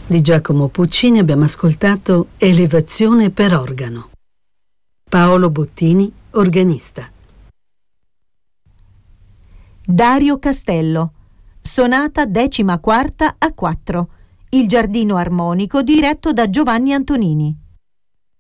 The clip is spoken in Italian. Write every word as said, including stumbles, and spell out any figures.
Di Giacomo Puccini abbiamo ascoltato Elevazione per organo. Paolo Bottini, organista. Dario Castello, sonata decima quarta a quattro, il giardino armonico diretto da Giovanni Antonini.